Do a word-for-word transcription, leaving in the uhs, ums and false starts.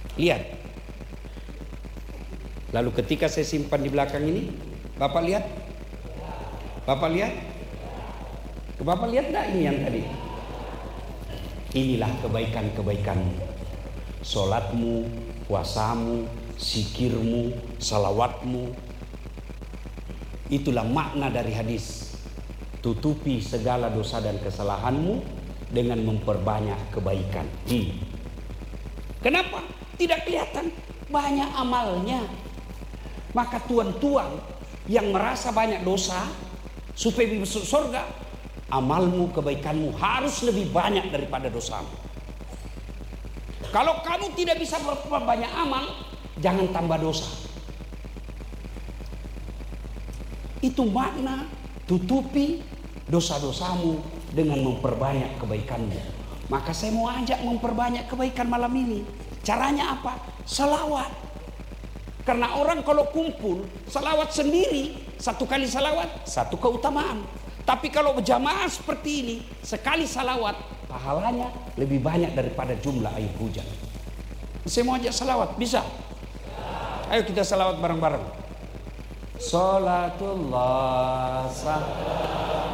Lihat. Lalu ketika saya simpan di belakang ini, Bapak lihat? Bapak lihat? Bapak lihat enggak ini yang tadi? Inilah kebaikan-kebaikanmu. Salatmu, puasamu, zikirmu, salawatmu. Itulah makna dari hadis. Tutupi segala dosa dan kesalahanmu dengan memperbanyak kebaikan. Hmm. Kenapa? Tidak kelihatan banyak amalnya. Maka tuan-tuan yang merasa banyak dosa supaya masuk surga, amalmu, kebaikanmu harus lebih banyak daripada dosamu. Kalau kamu tidak bisa berbanyak amal, jangan tambah dosa. Itu makna tutupi dosa-dosamu dengan memperbanyak kebaikanmu. Maka saya mau ajak memperbanyak kebaikan malam ini. Caranya apa? Salawat. Karena orang kalau kumpul salawat sendiri, satu kali salawat satu keutamaan. Tapi kalau berjamaah seperti ini, sekali salawat pahalanya lebih banyak daripada jumlah air hujan. Saya mau ajak salawat, bisa? Ayo kita salawat bareng-bareng. Salatullah